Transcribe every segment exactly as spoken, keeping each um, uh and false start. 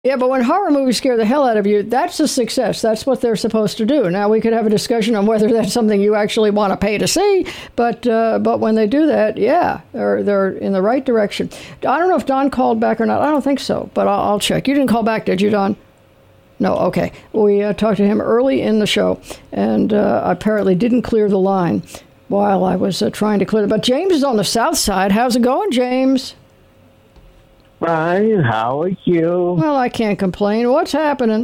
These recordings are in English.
Yeah, but when horror movies scare the hell out of you, that's a success. That's what they're supposed to do. Now, we could have a discussion on whether that's something you actually want to pay to see, but uh, but when they do that, yeah, they're, they're in the right direction. I don't know if Don called back or not. I don't think so, but I'll, I'll check. You didn't call back, did you, Don? No, okay. We uh, talked to him early in the show, and uh, apparently didn't clear the line while I was uh, trying to clear it. But James is on the south side. How's it going, James? Fine. How are you? Well, I can't complain. What's happening?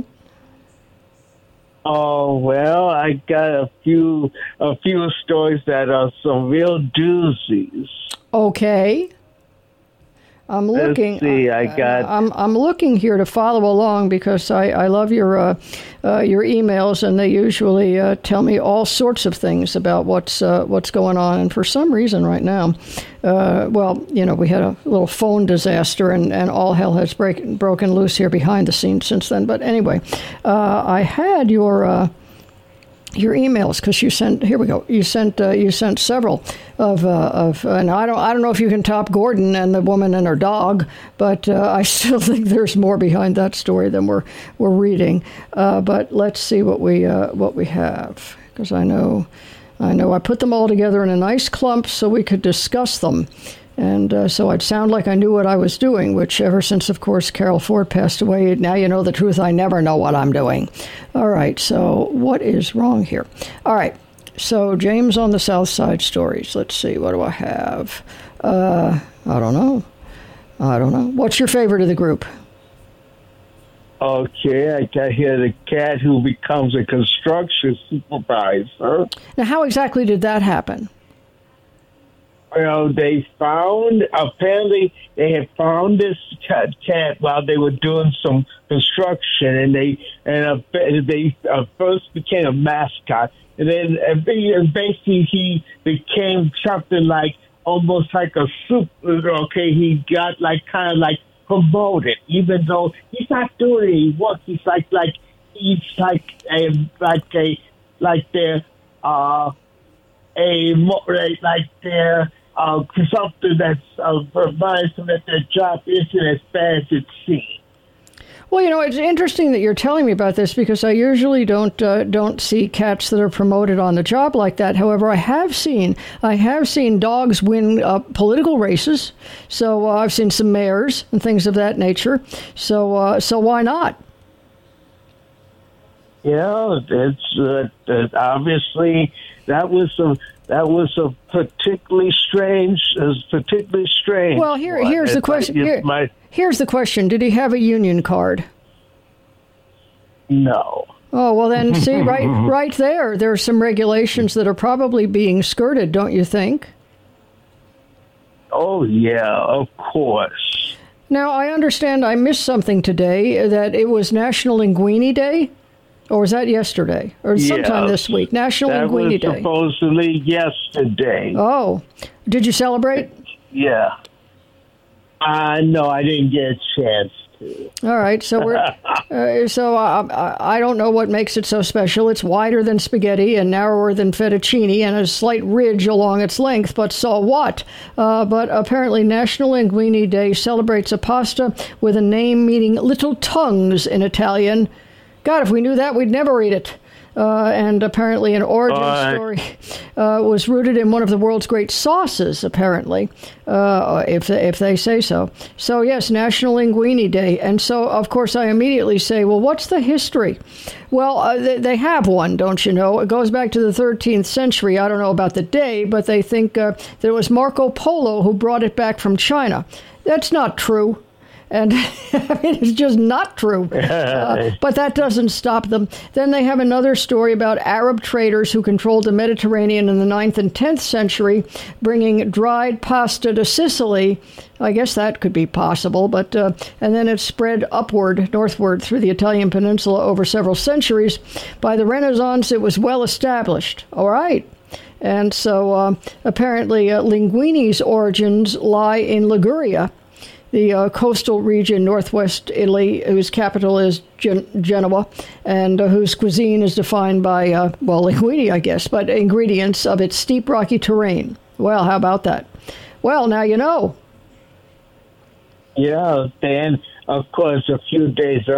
Oh, well, I got a few a few stories that are some real doozies. Okay. I'm looking. Let's see, I got. I'm I'm looking here to follow along because I, I love your uh, uh, your emails, and they usually uh, tell me all sorts of things about what's uh, what's going on. And for some reason, right now, uh, well, you know, we had a little phone disaster, and, and all hell has break, broken loose here behind the scenes since then. But anyway, uh, I had your. Uh, Your emails, because you sent. Here we go. You sent. Uh, you sent several of uh, of. And I don't. I don't know if you can top Gordon and the woman and her dog, but uh, I still think there's more behind that story than we're we're reading. Uh, but let's see what we uh, what we have, because I know, I know I put them all together in a nice clump so we could discuss them. And uh, so I'd sound like I knew what I was doing, which ever since, of course, Carol Ford passed away, now you know the truth, I never know what I'm doing. All right, so what is wrong here? All right, so James on the South Side stories. Let's see, what do I have? Uh, I don't know. I don't know. What's your favorite of the group? Okay, I got here the cat who becomes a construction supervisor. Now, how exactly did that happen? Well, they found, apparently they had found this cat, cat while they were doing some construction, and they and uh, they uh, first became a mascot, and then uh, basically he became something like, almost like a super, okay, he got like kind of like promoted, even though he's not doing any work. He's like, like, he's like a, like a, like their, uh, a, like their, Uh, something that's uh, provides them that their job isn't as bad as it seems. Well, you know, it's interesting that you're telling me about this because I usually don't uh, don't see cats that are promoted on the job like that. However, I have seen I have seen dogs win uh, political races. So uh, I've seen some mayors and things of that nature. So uh, so why not? Yeah, it's uh, uh, obviously that was some. That was a particularly strange, uh, particularly strange. Well, here, one. here's the question. Here, my, here's the question: did he have a union card? No. Oh well, then see right, right there. There are some regulations that are probably being skirted, don't you think? Oh yeah, of course. Now I understand I missed something today. That it was National Linguini Day. Or was that yesterday? Or sometime yes, this week? National Linguini Day. That was supposedly yesterday. Oh. Did you celebrate? Yeah. Uh, no, I didn't get a chance to. All right. So we're uh, so uh, I don't know what makes it so special. It's wider than spaghetti and narrower than fettuccine and a slight ridge along its length, but so what? Uh, but apparently National Linguini Day celebrates a pasta with a name meaning little tongues in Italian. God, if we knew that, we'd never eat it. Uh, and apparently an origin uh, story uh, was rooted in one of the world's great sauces, apparently, uh, if, they, if they say so. So, yes, National Linguini Day. And so, of course, I immediately say, well, what's the history? Well, uh, they, they have one, don't you know? It goes back to the thirteenth century. I don't know about the day, but they think uh, that it was Marco Polo who brought it back from China. That's not true. And I mean, it's just not true. Uh, but that doesn't stop them. Then they have another story about Arab traders who controlled the Mediterranean in the ninth and tenth century, bringing dried pasta to Sicily. I guess that could be possible. But uh, and then it spread upward, northward through the Italian peninsula over several centuries. By the Renaissance, it was well established. All right. And so uh, apparently uh, linguini's origins lie in Liguria, the uh, coastal region northwest Italy, whose capital is Gen- Genoa, and uh, whose cuisine is defined by, uh, well, linguini, I guess, but ingredients of its steep, rocky terrain. Well, how about that? Well, now you know. Yeah, and of course, a few days